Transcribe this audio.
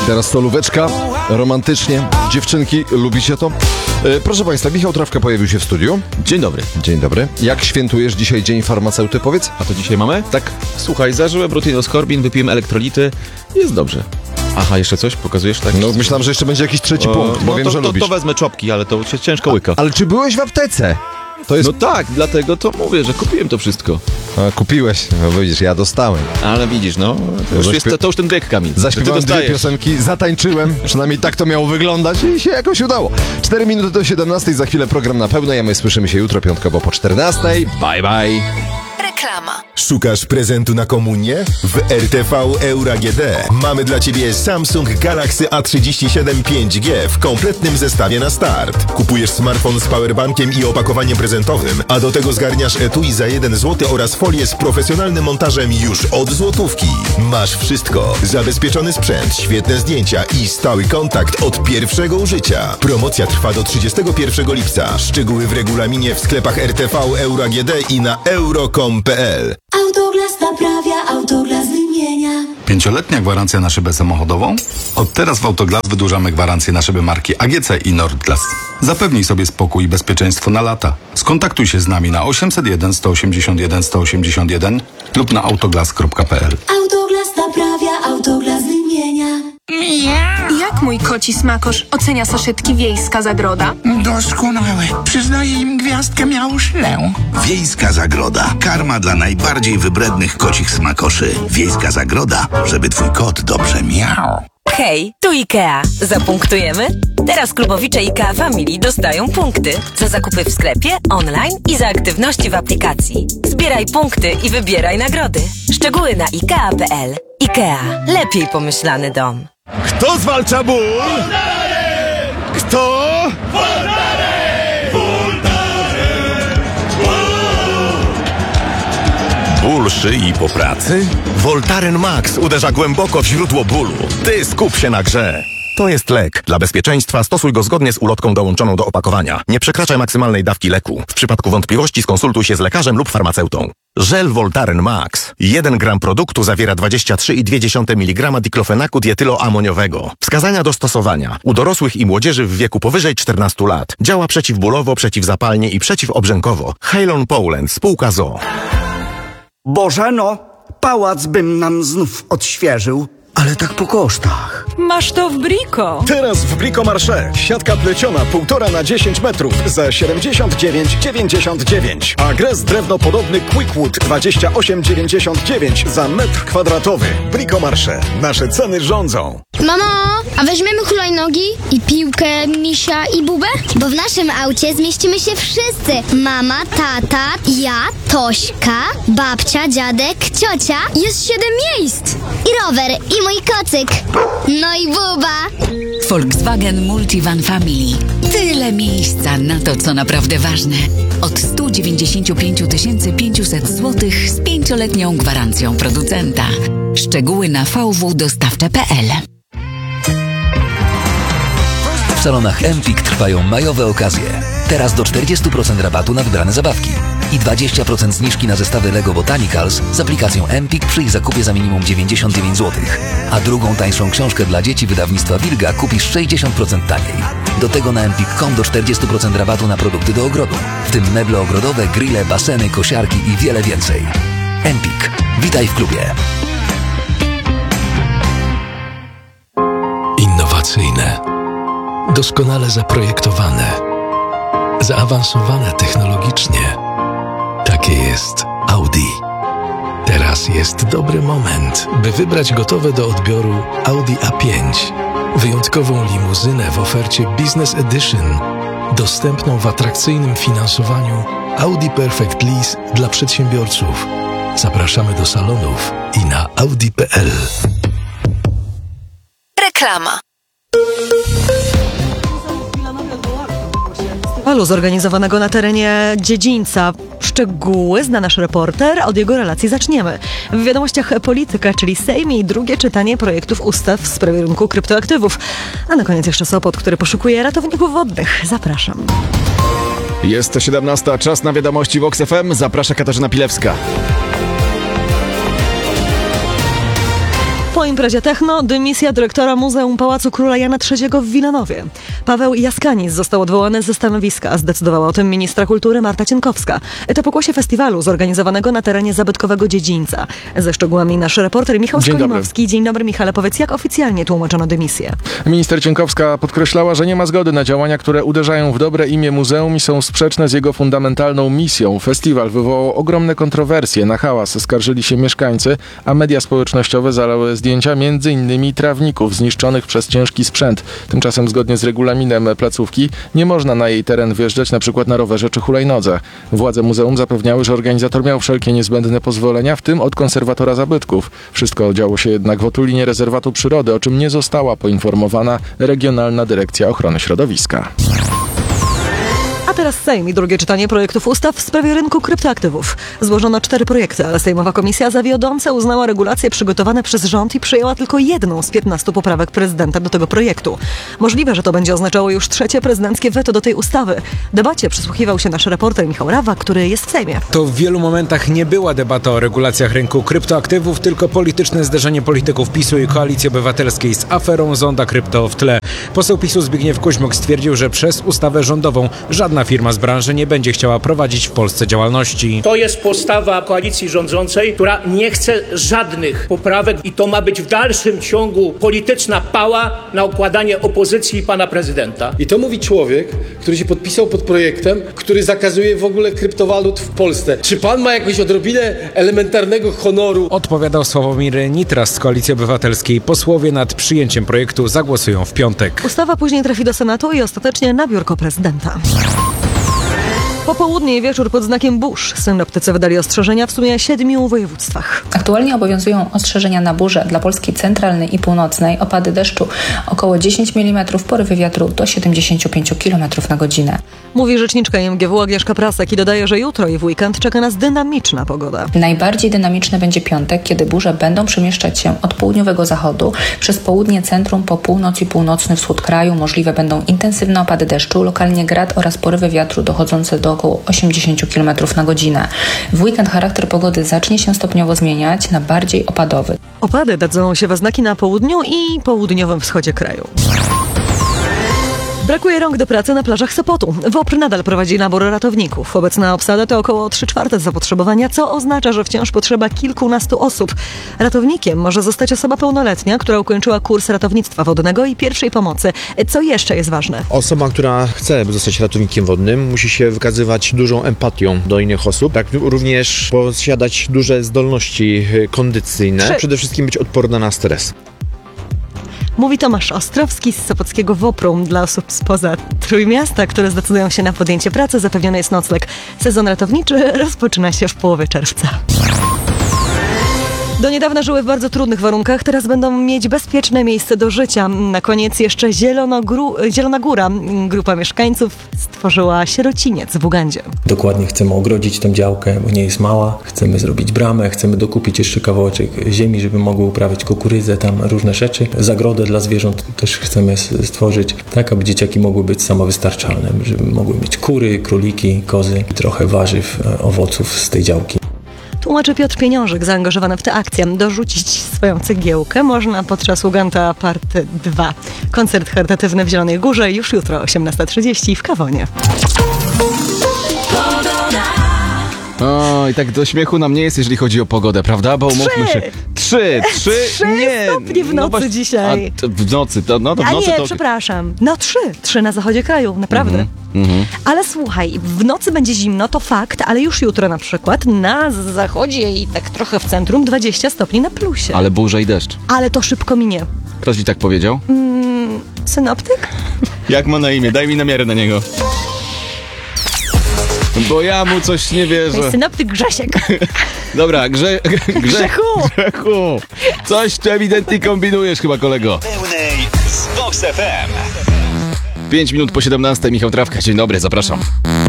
Teraz solóweczka, romantycznie. Dziewczynki, lubicie to? Proszę Państwa, Michał Trawka pojawił się w studiu. Dzień dobry. Dzień dobry. Jak świętujesz dzisiaj Dzień Farmaceuty, powiedz? A to dzisiaj mamy? Tak. Słuchaj, zażyłem rutinoskorbin, wypiłem elektrolity. Jest dobrze. Aha, jeszcze coś? Pokazujesz? Tak? No myślałem, że jeszcze będzie jakiś trzeci punkt, bo wiem, że lubisz. To wezmę czopki, ale to się ciężko łyka. Ale czy byłeś w aptece? To jest... No tak, dlatego to mówię, że kupiłem to wszystko. A, kupiłeś, no widzisz, ja dostałem. Ale widzisz, no, to już ten grek, Kamil. Zaśpiewałem dwie piosenki, zatańczyłem, przynajmniej tak to miało wyglądać i się jakoś udało. 4 minuty do 17, za chwilę program na pełnej, a my słyszymy się jutro piątkowo po 14. Bye bye. Reklama. Szukasz prezentu na komunię? W RTV Euro AGD mamy dla Ciebie Samsung Galaxy A37 5G w kompletnym zestawie na start. Kupujesz smartfon z powerbankiem i opakowaniem prezentowym, a do tego zgarniasz etui za 1 zł oraz folię z profesjonalnym montażem już od złotówki. Masz wszystko. Zabezpieczony sprzęt, świetne zdjęcia i stały kontakt od pierwszego użycia. Promocja trwa do 31 lipca. Szczegóły w regulaminie w sklepach RTV Euro AGD i na euro.com.pl. Autoglas naprawia, Autoglas wymienia. 5-letnia gwarancja na szybę samochodową? Od teraz w Autoglas wydłużamy gwarancję na szyby marki AGC i Nordglas. Zapewnij sobie spokój i bezpieczeństwo na lata. Skontaktuj się z nami na 801 181 181 lub na autoglas.pl. Autoglas naprawia, Autoglas wymienia. Jak mój koci smakosz ocenia saszetki Wiejska Zagroda? Doskonałe. Przyznaję im gwiazdkę miałuszlę. Wiejska Zagroda. Karma dla najbardziej wybrednych kocich smakoszy. Wiejska Zagroda, żeby twój kot dobrze miał. Hej, tu IKEA. Zapunktujemy? Teraz klubowicze IKEA Family dostają punkty za zakupy w sklepie, online i za aktywności w aplikacji. Zbieraj punkty i wybieraj nagrody. Szczegóły na IKEA.pl. IKEA. Lepiej pomyślany dom. Kto zwalcza ból? Kto? Ból szyi po pracy? Voltaren Max uderza głęboko w źródło bólu. Ty skup się na grze. To jest lek. Dla bezpieczeństwa stosuj go zgodnie z ulotką dołączoną do opakowania. Nie przekraczaj maksymalnej dawki leku. W przypadku wątpliwości skonsultuj się z lekarzem lub farmaceutą. Żel Voltaren Max. 1 gram produktu zawiera 23,2 mg diklofenaku dietyloamoniowego. Wskazania do stosowania. U dorosłych i młodzieży w wieku powyżej 14 lat. Działa przeciwbólowo, przeciwzapalnie i przeciwobrzękowo. Halon Poland. Spółka ZOO. Bożeno, pałac bym nam znów odświeżył. Ale tak po kosztach. Masz to w Brico. Teraz w Brico Marché. Siatka pleciona 1,5 na 10 metrów za 79,99. A gres drewnopodobny Quickwood 28,99 za metr kwadratowy. Brico Marché. Nasze ceny rządzą. Mamo, a weźmiemy hulajnogi i piłkę, misia i bubę? Bo w naszym aucie zmieścimy się wszyscy. Mama, tata, ja, Tośka, babcia, dziadek, ciocia. Jest 7 miejsc. I rower, i mój kocyk. No i buba. Volkswagen Multivan Family. Tyle miejsca na to, co naprawdę ważne. Od 195 500 zł z 5-letnią gwarancją producenta. Szczegóły na vwdostawcze.pl. W salonach Empik trwają majowe okazje. Teraz do 40% rabatu na wybrane zabawki i 20% zniżki na zestawy Lego Botanicals z aplikacją Empik przy ich zakupie za minimum 99 zł. A drugą tańszą książkę dla dzieci wydawnictwa Wilga kupisz 60% taniej. Do tego na empik.com do 40% rabatu na produkty do ogrodu, w tym meble ogrodowe, grille, baseny, kosiarki i wiele więcej. Empik. Witaj w klubie. Innowacyjne, doskonale zaprojektowane, zaawansowane technologicznie. Takie jest Audi. Teraz jest dobry moment, by wybrać gotowe do odbioru Audi A5. Wyjątkową limuzynę w ofercie Business Edition, dostępną w atrakcyjnym finansowaniu Audi Perfect Lease dla przedsiębiorców. Zapraszamy do salonów i na audi.pl. Reklama. Festiwalu zorganizowanego na terenie dziedzińca. Szczegóły zna nasz reporter, a od jego relacji zaczniemy. W wiadomościach polityka, czyli Sejm i drugie czytanie projektów ustaw w sprawie rynku kryptoaktywów. A na koniec jeszcze Sopot, który poszukuje ratowników wodnych. Zapraszam. Jest 17, czas na wiadomości Vox FM. Zaprasza Katarzyna Pilewska. Po imprezie techno dymisja dyrektora Muzeum Pałacu Króla Jana III w Wilanowie. Paweł Jaskanis został odwołany ze stanowiska. Zdecydowała o tym ministra kultury Marta Cienkowska. To pokłosie festiwalu zorganizowanego na terenie zabytkowego dziedzińca. Ze szczegółami nasz reporter Michał Skolimowski. Dzień dobry, Michale. Powiedz, jak oficjalnie tłumaczono dymisję? Minister Cienkowska podkreślała, że nie ma zgody na działania, które uderzają w dobre imię muzeum i są sprzeczne z jego fundamentalną misją. Festiwal wywołał ogromne kontrowersje. Na hałas skarżyli się mieszkańcy, a media społecznościowe zalały zdjęcia m.in. trawników zniszczonych przez ciężki sprzęt. Tymczasem zgodnie z regulaminem placówki nie można na jej teren wjeżdżać np. na rowerze czy hulajnodze. Władze muzeum zapewniały, że organizator miał wszelkie niezbędne pozwolenia, w tym od konserwatora zabytków. Wszystko działo się jednak w otulinie rezerwatu przyrody, o czym nie została poinformowana Regionalna Dyrekcja Ochrony Środowiska. A teraz Sejm i drugie czytanie projektów ustaw w sprawie rynku kryptoaktywów. Złożono 4 projekty, ale Sejmowa Komisja za wiodące uznała regulacje przygotowane przez rząd i przyjęła tylko jedną z 15 poprawek prezydenta do tego projektu. Możliwe, że to będzie oznaczało już 3. prezydenckie weto do tej ustawy. Debacie przysłuchiwał się nasz reporter Michał Rawa, który jest w Sejmie. To w wielu momentach nie była debata o regulacjach rynku kryptoaktywów, tylko polityczne zderzenie polityków PiS-u i Koalicji Obywatelskiej z aferą Zonda Krypto w tle. Poseł PiS-u Zbigniew Kuźmiuk stwierdził, że przez ustawę rządową żadna firma z branży nie będzie chciała prowadzić w Polsce działalności. To jest postawa koalicji rządzącej, która nie chce żadnych poprawek i to ma być w dalszym ciągu polityczna pała na okładanie opozycji pana prezydenta. I to mówi człowiek, który się podpisał pod projektem, który zakazuje w ogóle kryptowalut w Polsce. Czy pan ma jakąś odrobinę elementarnego honoru? Odpowiadał Sławomir Nitras z Koalicji Obywatelskiej. Posłowie nad przyjęciem projektu zagłosują w piątek. Ustawa później trafi do Senatu i ostatecznie na biurko prezydenta. Popołudnie i wieczór pod znakiem burz. Synoptycy wydali ostrzeżenia w sumie 7 województwach. Aktualnie obowiązują ostrzeżenia na burze dla Polski centralnej i północnej. Opady deszczu około 10 mm, porywy wiatru do 75 km na godzinę. Mówi rzeczniczka MGW Agnieszka Prasek i dodaje, że jutro i w weekend czeka nas dynamiczna pogoda. Najbardziej dynamiczny będzie piątek, kiedy burze będą przemieszczać się od południowego zachodu przez południe centrum po północ i północny wschód kraju. Możliwe będą intensywne opady deszczu, lokalnie grad oraz porywy wiatru dochodzące do około 80 km na godzinę. W weekend charakter pogody zacznie się stopniowo zmieniać na bardziej opadowy. Opady dadzą się we znaki na południu i południowym wschodzie kraju. Brakuje rąk do pracy na plażach Sopotu. WOPR nadal prowadzi nabór ratowników. Obecna obsada to około 3/4 zapotrzebowania, co oznacza, że wciąż potrzeba kilkunastu osób. Ratownikiem może zostać osoba pełnoletnia, która ukończyła kurs ratownictwa wodnego i pierwszej pomocy. Co jeszcze jest ważne? Osoba, która chce zostać ratownikiem wodnym, musi się wykazywać dużą empatią do innych osób, tak również posiadać duże zdolności kondycyjne, przede wszystkim być odporna na stres. Mówi Tomasz Ostrowski z Sopockiego WOPR-u. Dla osób spoza Trójmiasta, które zdecydują się na podjęcie pracy, zapewniony jest nocleg. Sezon ratowniczy rozpoczyna się w połowie czerwca. Do niedawna żyły w bardzo trudnych warunkach, teraz będą mieć bezpieczne miejsce do życia. Na koniec jeszcze Zielona Góra. Grupa mieszkańców stworzyła sierociniec w Ugandzie. Dokładnie chcemy ogrodzić tę działkę, bo nie jest mała. Chcemy zrobić bramę, chcemy dokupić jeszcze kawałeczek ziemi, żeby mogły uprawiać kukurydzę, tam różne rzeczy. Zagrodę dla zwierząt też chcemy stworzyć, tak aby dzieciaki mogły być samowystarczalne, żeby mogły mieć kury, króliki, kozy i trochę warzyw, owoców z tej działki. Tłumaczy Piotr Pieniążek, zaangażowany w tę akcję. Dorzucić swoją cegiełkę można podczas Uganda Part 2. Koncert charytatywny w Zielonej Górze już jutro o 18:30 w Kawonie. O, i tak do śmiechu nam nie jest, jeżeli chodzi o pogodę, prawda? Bo umówmy się. 3 nie. stopnie w nocy dzisiaj. W nocy, to w nocy to... przepraszam. No 3 na zachodzie kraju, naprawdę. Ale słuchaj, w nocy będzie zimno, to fakt, ale już jutro na przykład na zachodzie i tak trochę w centrum 20 stopni na plusie. Ale burza i deszcz. Ale to szybko minie. Ktoś ci tak powiedział? Synoptyk? Jak ma na imię? Daj mi namiary na niego. Bo ja mu coś nie wierzę. To jest synoptyk Grzesiek. Dobra, Grzechu! Coś tu ewidentnie kombinujesz chyba, kolego. Pełnej z Vox FM. 5 minut po 17, Michał Trawka, dzień dobry, zapraszam.